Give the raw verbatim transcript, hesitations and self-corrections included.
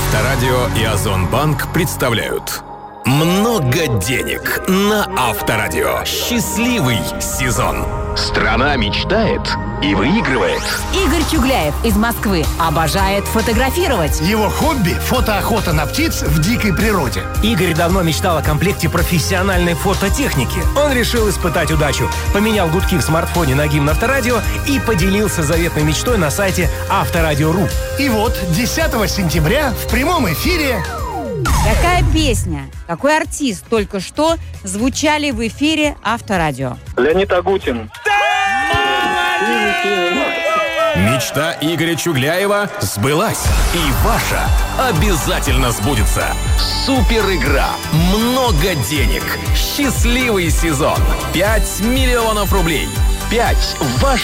Авторадио и Озонбанк представляют «Много денег» на Авторадио. Счастливый сезон. Страна мечтает и выигрывает. Игорь Чугляев из Москвы обожает фотографировать. Его хобби – фотоохота на птиц в дикой природе. Игорь давно мечтал о комплекте профессиональной фототехники. Он решил испытать удачу. Поменял гудки в смартфоне на гимн Авторадио и поделился заветной мечтой на сайте авторадио точка ру. И вот десятого сентября в прямом эфире... Какая песня, какой артист только что звучали в эфире Авторадио? Леонид Агутин. Мечта Игоря Чугляева сбылась. И ваша обязательно сбудется. Супер игра. Много денег. Счастливый сезон. пять миллионов рублей. пять. Ваш